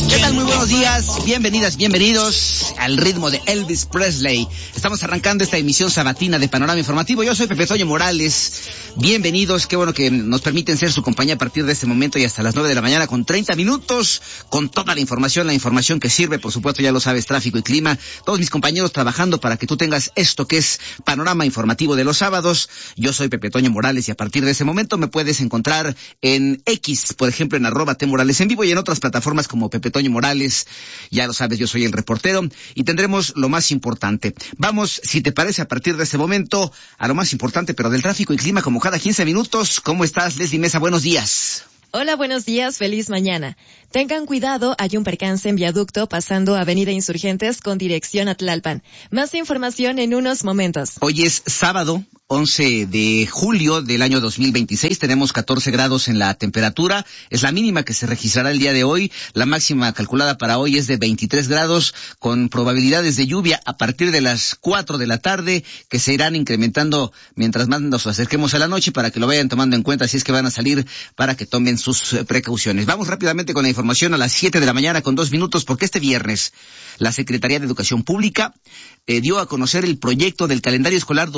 ¿Qué tal? Muy buenos días, bienvenidas, bienvenidos al ritmo de Elvis Presley. Estamos arrancando esta emisión sabatina de Panorama Informativo. Yo soy Pepe Toño Morales. Bienvenidos, qué bueno que nos permiten ser su compañía a partir de este momento y hasta las 9 de la mañana con 30 minutos, con toda la información que sirve, por supuesto, ya lo sabes, tráfico y clima. Todos mis compañeros trabajando para que tú tengas esto que es Panorama Informativo de los sábados. Yo soy Pepe Toño Morales y a partir de ese momento me puedes encontrar en X, por ejemplo, en @TMorales en vivo y en otras plataformas como Pepe Toño Morales. Ya lo sabes, yo soy el reportero y tendremos lo más importante. Vamos, si te parece, a partir de este momento a lo más importante, pero del tráfico y clima como cada 15 minutos. ¿Cómo estás, Leslie Mesa? Buenos días. Hola, buenos días, feliz mañana. Tengan cuidado, hay un percance en viaducto pasando Avenida Insurgentes con dirección a Tlalpan. Más información en unos momentos. Hoy es sábado, 11 de julio del año 2026, tenemos 14 grados en la temperatura, es la mínima que se registrará el día de hoy, la máxima calculada para hoy es de 23 grados, con probabilidades de lluvia a partir de las 4 de la tarde, que se irán incrementando mientras más nos acerquemos a la noche, para que lo vayan tomando en cuenta si es que van a salir, para que tomen sus precauciones. Vamos rápidamente con la información a las 7 de la mañana con 2 minutos, porque este viernes la Secretaría de Educación Pública dio a conocer el proyecto del calendario escolar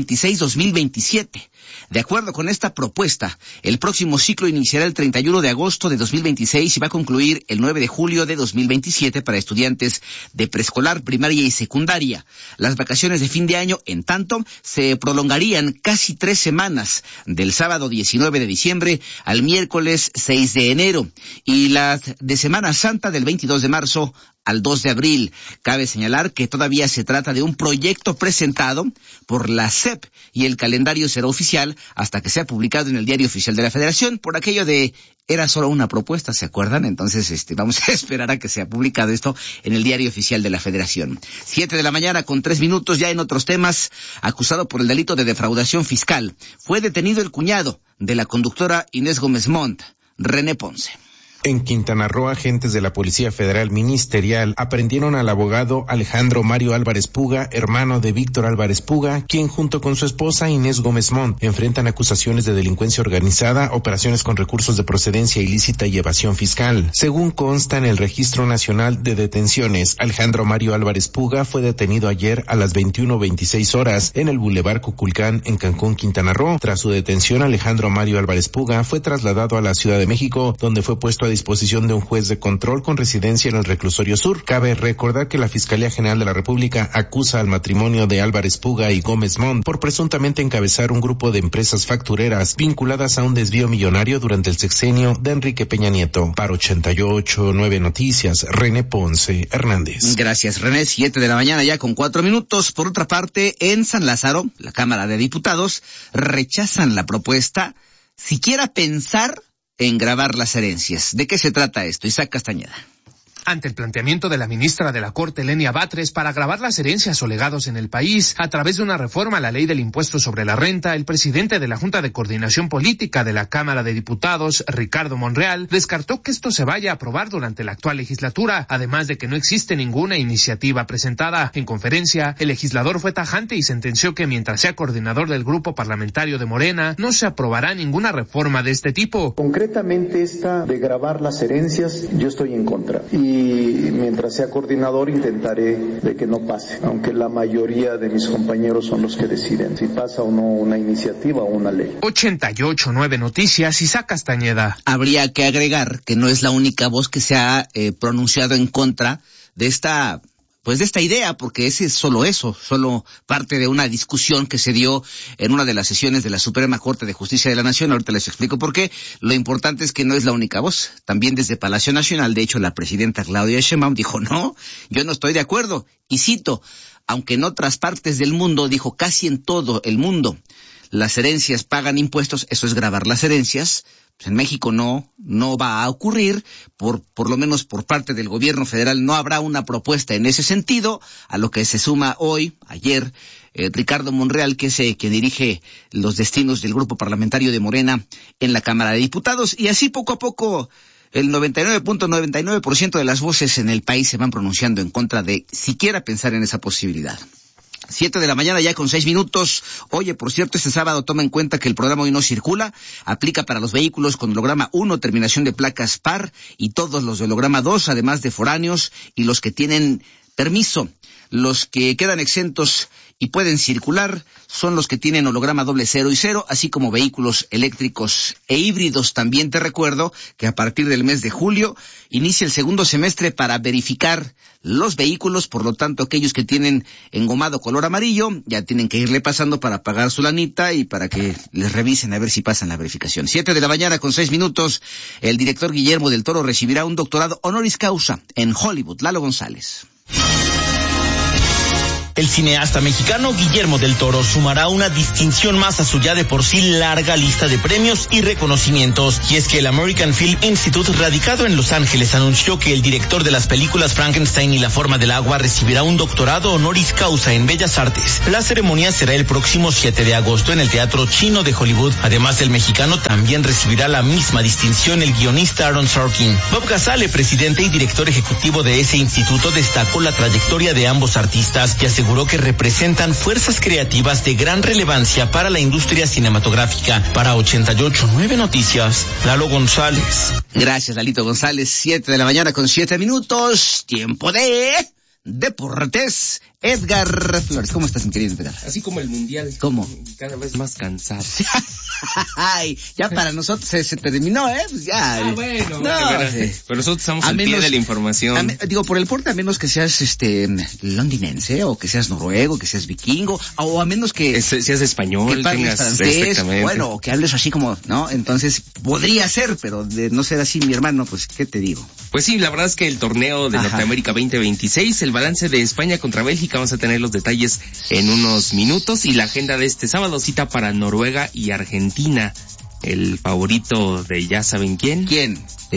2026-2027. De acuerdo con esta propuesta, el próximo ciclo iniciará el 31 de agosto de 2026 y va a concluir el 9 de julio de 2027 para estudiantes de preescolar, primaria y secundaria. Las vacaciones de fin de año, en tanto, se prolongarían casi 3 semanas, del sábado 19 de diciembre al miércoles 6 de enero, y las de Semana Santa del 22 de marzo al 2 de abril. Cabe señalar que todavía se trata de un proyecto presentado por la SEP y el calendario será oficial hasta que sea publicado en el Diario Oficial de la Federación, por aquello de era solo una propuesta, ¿se acuerdan? Entonces, vamos a esperar a que sea publicado esto en el Diario Oficial de la Federación. 7 de la mañana con 3 minutos, ya en otros temas, acusado por el delito de defraudación fiscal. Fue detenido el cuñado de la conductora Inés Gómez Montt, René Ponce. En Quintana Roo, agentes de la Policía Federal Ministerial aprendieron al abogado Alejandro Mario Álvarez Puga, hermano de Víctor Álvarez Puga, quien junto con su esposa Inés Gómez Montt enfrentan acusaciones de delincuencia organizada, operaciones con recursos de procedencia ilícita y evasión fiscal. Según consta en el Registro Nacional de Detenciones, Alejandro Mario Álvarez Puga fue detenido ayer a las 21:26 horas en el Boulevard Cuculcán en Cancún, Quintana Roo. Tras su detención, Alejandro Mario Álvarez Puga fue trasladado a la Ciudad de México, donde fue puesto a disposición de un juez de control con residencia en el Reclusorio Sur. Cabe recordar que la Fiscalía General de la República acusa al matrimonio de Álvarez Puga y Gómez Montt por presuntamente encabezar un grupo de empresas factureras vinculadas a un desvío millonario durante el sexenio de Enrique Peña Nieto. Para 88.9 Noticias, René Ponce Hernández. Gracias, René. 7 de la mañana ya con 4 minutos. Por otra parte, en San Lázaro, la Cámara de Diputados rechazan la propuesta siquiera pensar en grabar las herencias. ¿De qué se trata esto? Isaac Castañeda. Ante el planteamiento de la ministra de la Corte, Lenia Batres, para gravar las herencias o legados en el país a través de una reforma a la ley del impuesto sobre la renta, el presidente de la Junta de Coordinación Política de la Cámara de Diputados, Ricardo Monreal, descartó que esto se vaya a aprobar durante la actual legislatura, además de que no existe ninguna iniciativa presentada. En conferencia, el legislador fue tajante y sentenció que mientras sea coordinador del grupo parlamentario de Morena, no se aprobará ninguna reforma de este tipo. Concretamente esta de gravar las herencias, yo estoy en contra. Y mientras sea coordinador intentaré de que no pase, aunque la mayoría de mis compañeros son los que deciden si pasa o no una iniciativa o una ley. 88.9 Noticias, Isaac Castañeda. Habría que agregar que no es la única voz que se ha pronunciado en contra de esta idea, porque ese es solo parte de una discusión que se dio en una de las sesiones de la Suprema Corte de Justicia de la Nación. Ahorita les explico por qué. Lo importante es que no es la única voz. También desde Palacio Nacional, de hecho, la presidenta Claudia Sheinbaum dijo, no, yo no estoy de acuerdo. Y cito, aunque en otras partes del mundo, dijo, casi en todo el mundo, las herencias pagan impuestos, eso es gravar las herencias. En México no va a ocurrir, por lo menos por parte del gobierno federal no habrá una propuesta en ese sentido, a lo que se suma ayer, Ricardo Monreal, que es quien dirige los destinos del grupo parlamentario de Morena en la Cámara de Diputados, y así poco a poco el 99.99% de las voces en el país se van pronunciando en contra de siquiera pensar en esa posibilidad. 7 de la mañana ya con 6 minutos. Oye, por cierto, este sábado toma en cuenta que el programa Hoy No Circula aplica para los vehículos con holograma 1, terminación de placas par, y todos los de holograma 2, además de foráneos y los que tienen permiso. Los que quedan exentos y pueden circular son los que tienen holograma 00 y 0, así como vehículos eléctricos e híbridos. También te recuerdo que a partir del mes de julio inicia el segundo semestre para verificar los vehículos, por lo tanto aquellos que tienen engomado color amarillo ya tienen que irle pasando para pagar su lanita y para que les revisen a ver si pasan la verificación. 7 de la mañana con 6 minutos, el director Guillermo del Toro recibirá un doctorado honoris causa en Hollywood. Lalo González. El cineasta mexicano Guillermo del Toro sumará una distinción más a su ya de por sí larga lista de premios y reconocimientos. Y es que el American Film Institute, radicado en Los Ángeles, anunció que el director de las películas Frankenstein y La Forma del Agua recibirá un doctorado honoris causa en Bellas Artes. La ceremonia será el próximo 7 de agosto en el Teatro Chino de Hollywood. Además del mexicano, también recibirá la misma distinción el guionista Aaron Sorkin. Bob Casale, presidente y director ejecutivo de ese instituto, destacó la trayectoria de ambos artistas y aseguró que representan fuerzas creativas de gran relevancia para la industria cinematográfica. Para 88.9 Noticias, Lalo González. Gracias, Lalito González. 7 de la mañana con 7 minutos. Tiempo de deportes. Edgar Flores, ¿cómo estás, mi querido Edgar? Así como el mundial. ¿Cómo? Cada vez más cansado. Ay, ya para nosotros se terminó, Pues ya. Bueno, no, pero nosotros estamos al pie de la información. Digo, por el porte, a menos que seas londinense, o que seas noruego, que seas vikingo, o a menos que seas español, que tengas francés, bueno, o que hables así como, ¿no? Entonces, podría ser, pero de no ser así, mi hermano, pues, ¿qué te digo? Pues sí, la verdad es que el torneo de Norteamérica 2026, el balance de España contra Bélgica, vamos a tener los detalles en unos minutos, y la agenda de este sábado cita para Noruega y Argentina. El favorito de ya saben quién. ¿Quién?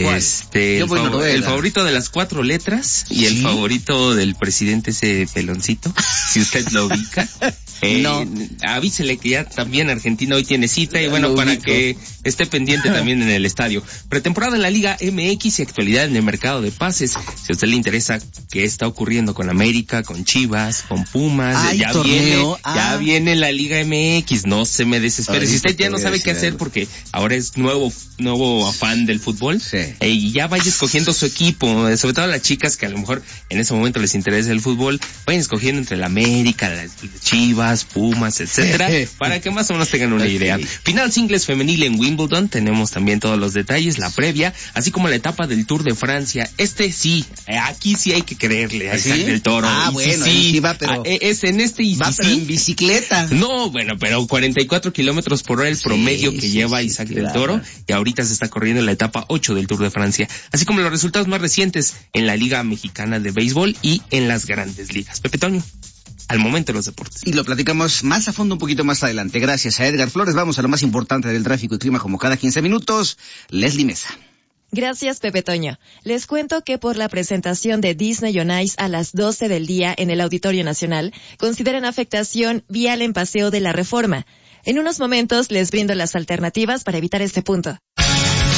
El favorito de las 4 letras y el favorito del presidente, ese peloncito, si usted lo ubica. No. Avísele que ya también Argentina hoy tiene cita, y bueno, para que esté pendiente también en el estadio. Pretemporada en la Liga MX y actualidad en el mercado de pases. Si a usted le interesa qué está ocurriendo con América, con Chivas, con Pumas, ya viene la Liga MX, no se me desespere. Si usted ya no sabe qué hacer porque ahora es nuevo afán del fútbol, y ya vaya escogiendo su equipo, sobre todo las chicas que a lo mejor en ese momento les interesa el fútbol, vayan escogiendo entre la América, las Chivas, Pumas, etcétera, para que más o menos tengan una idea. Final singles femenil en Wimbledon, tenemos también todos los detalles, la previa, así como la etapa del Tour de Francia. Aquí sí hay que creerle a Isaac del Toro. Sí va, pero es en pero en bicicleta. No, bueno, pero 44 kilómetros por hora el promedio que lleva Isaac del Toro, y ahorita se está corriendo en la etapa 8 del Tour de Francia, así como los resultados más recientes en la Liga Mexicana de Béisbol y en las Grandes Ligas. Pepe Toño, al momento de los deportes. Y lo platicamos más a fondo un poquito más adelante. Gracias a Edgar Flores. Vamos a lo más importante del tráfico y clima como cada 15 minutos. Leslie Mesa. Gracias, Pepe Toño. Les cuento que por la presentación de Disney on Ice a las 12 del día en el Auditorio Nacional, consideran afectación vial en Paseo de la Reforma. En unos momentos les brindo las alternativas para evitar este punto.